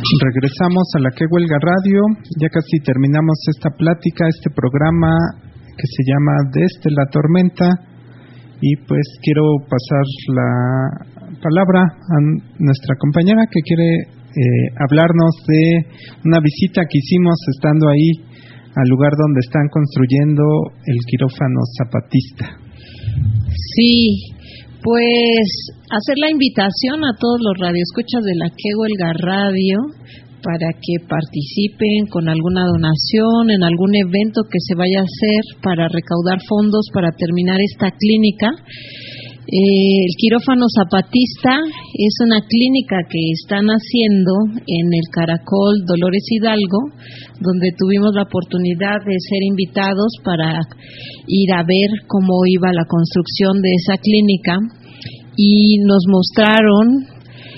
Regresamos a la Que Huelga Radio. Ya casi terminamos esta plática, este programa que se llama Desde la Tormenta. Y pues quiero pasar la palabra a nuestra compañera que quiere hablarnos de una visita que hicimos estando ahí al lugar donde están construyendo el quirófano zapatista. Sí, pues hacer la invitación a todos los radioescuchas de la Que Huelga Radio para que participen con alguna donación en algún evento que se vaya a hacer para recaudar fondos para terminar esta clínica. El quirófano zapatista es una clínica que están haciendo en el Caracol Dolores Hidalgo, donde tuvimos la oportunidad de ser invitados para ir a ver cómo iba la construcción de esa clínica y nos mostraron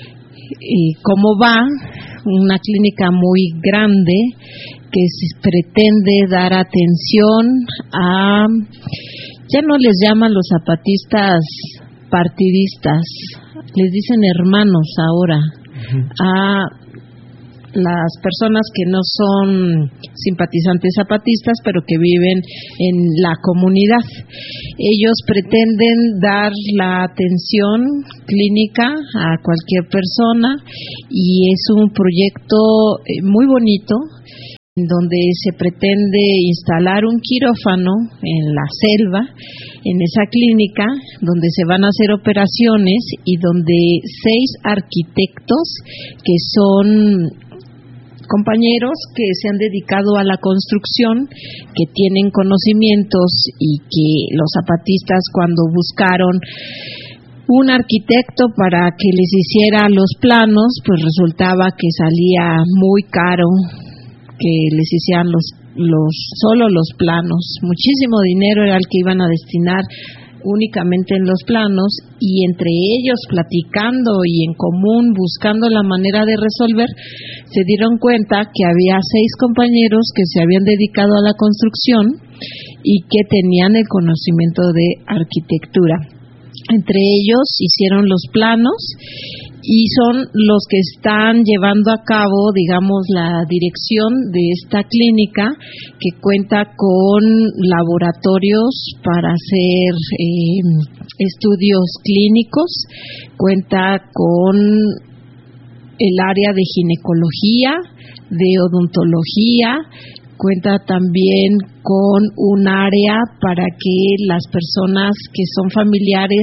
cómo va. Una clínica muy grande que se pretende dar atención a, ya no les llaman los zapatistas partidistas, les dicen hermanos ahora, a las personas que no son simpatizantes zapatistas, pero que viven en la comunidad. Ellos pretenden dar la atención clínica a cualquier persona y es un proyecto muy bonito donde se pretende instalar un quirófano en la selva, en esa clínica, donde se van a hacer operaciones y donde 6 arquitectos que son compañeros que se han dedicado a la construcción, que tienen conocimientos y que los zapatistas cuando buscaron un arquitecto para que les hiciera los planos, pues resultaba que salía muy caro que les hicieran solo los planos. Muchísimo dinero era el que iban a destinar únicamente en los planos, y entre ellos platicando y en común buscando la manera de resolver, se dieron cuenta que había 6 compañeros que se habían dedicado a la construcción y que tenían el conocimiento de arquitectura. Entre ellos hicieron los planos y son los que están llevando a cabo, digamos, la dirección de esta clínica, que cuenta con laboratorios para hacer estudios clínicos, cuenta con el área de ginecología, de odontología, cuenta también con un área para que las personas que son familiares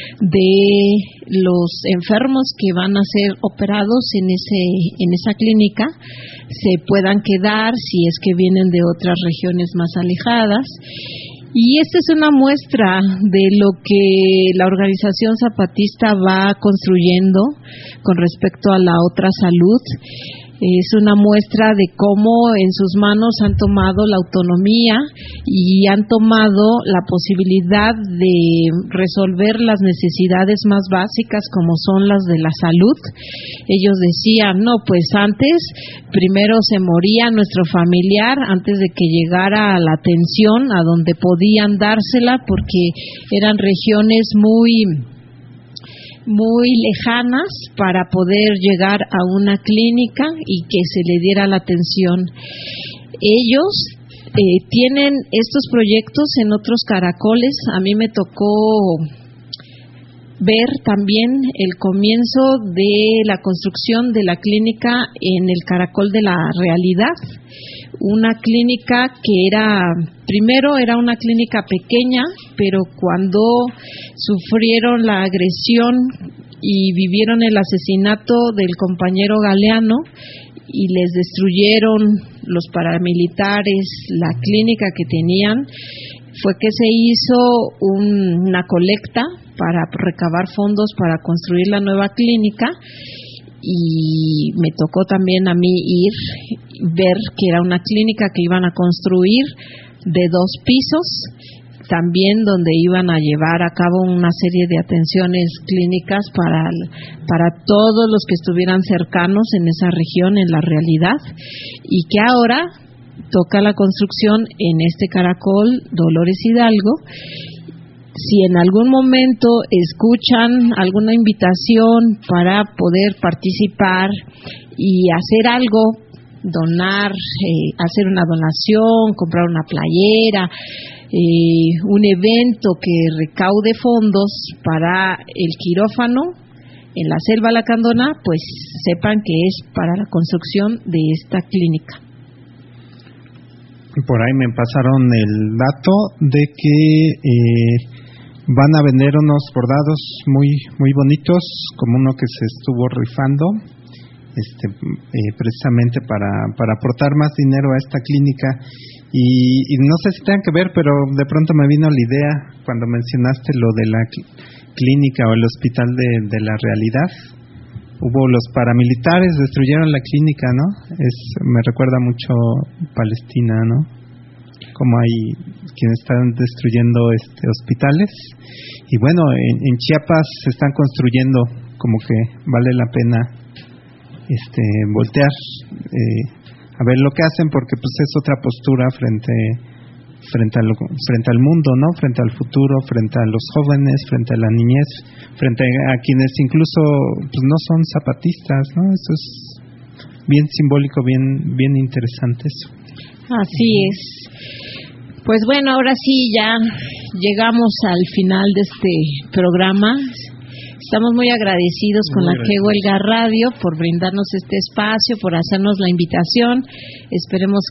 de los enfermos que van a ser operados en esa clínica se puedan quedar si es que vienen de otras regiones más alejadas. Y esta es una muestra de lo que la organización zapatista va construyendo con respecto a la otra salud. Es una muestra de cómo en sus manos han tomado la autonomía y han tomado la posibilidad de resolver las necesidades más básicas, como son las de la salud. Ellos decían, no, pues antes primero se moría nuestro familiar antes de que llegara a la atención a donde podían dársela, porque eran regiones muy lejanas para poder llegar a una clínica y que se le diera la atención. Ellos tienen estos proyectos en otros caracoles. A mí me tocó ver también el comienzo de la construcción de la clínica en el Caracol de la Realidad, una clínica que primero era una clínica pequeña, pero cuando sufrieron la agresión y vivieron el asesinato del compañero Galeano y les destruyeron los paramilitares la clínica que tenían, fue que se hizo una colecta para recabar fondos para construir la nueva clínica, y me tocó también a mí ver que era una clínica que iban a construir de 2 pisos, también donde iban a llevar a cabo una serie de atenciones clínicas para todos los que estuvieran cercanos en esa región, en la realidad, y que ahora toca la construcción en este Caracol Dolores Hidalgo. si en algún momento escuchan alguna invitación para poder participar y hacer algo, donar, hacer una donación, comprar una playera, un evento que recaude fondos para el quirófano en la Selva Lacandona, pues sepan que es para la construcción de esta clínica. Por ahí me pasaron el dato de que van a vender unos bordados muy muy bonitos, como uno que se estuvo rifando, precisamente para aportar más dinero a esta clínica. Y no sé si tengan que ver, pero de pronto me vino la idea cuando mencionaste lo de la clínica o el hospital de la realidad. Hubo los paramilitares, destruyeron la clínica, ¿no? Me recuerda mucho Palestina, ¿no? Como hay quienes están destruyendo hospitales. Y bueno, en Chiapas se están construyendo, como que vale la pena voltear a ver lo que hacen, porque pues es otra postura frente al mundo, ¿no? Frente al futuro, frente a los jóvenes, frente a la niñez, frente a quienes incluso pues no son zapatistas, ¿no? Eso es bien simbólico, bien interesante eso. Así es. Pues bueno, ahora sí ya llegamos al final de este programa. Estamos muy agradecidos con la Que Huelga Radio por brindarnos este espacio, por hacernos la invitación. Esperemos